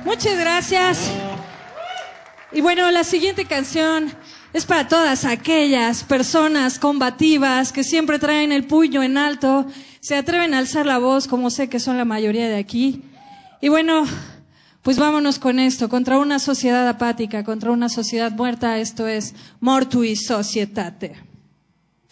Muchas gracias. Y bueno, la siguiente canción es para todas aquellas personas combativas que siempre traen el puño en alto, se atreven a alzar la voz, como sé que son la mayoría de aquí. Y bueno, pues vámonos con esto, contra una sociedad apática, contra una sociedad muerta. Esto es Mortuis Societate.